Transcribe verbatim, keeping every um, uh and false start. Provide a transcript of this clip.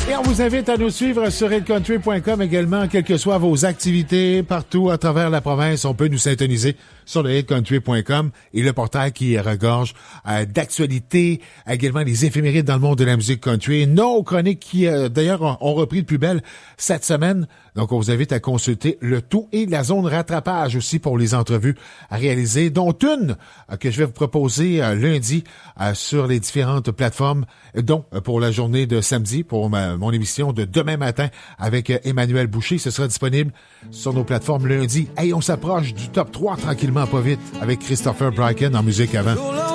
Et on vous invite à nous suivre sur hit country point com également, quelles que soient vos activités partout à travers la province. On peut nous syntoniser sur le hit country point com et le portail qui regorge euh, d'actualités, également les éphémérides dans le monde de la musique country. Nos chroniques qui, euh, d'ailleurs, ont, ont repris de plus belle cette semaine. Donc, on vous invite à consulter le tout et la zone rattrapage aussi pour les entrevues à réaliser, dont une euh, que je vais vous proposer euh, lundi euh, sur les différentes plateformes, dont euh, pour la journée de samedi, pour ma, mon émission de demain matin avec euh, Emmanuel Boucher. Ce sera disponible sur nos plateformes lundi. Hey, on s'approche du top trois tranquillement, pas vite, avec Christopher Bracken en musique avant.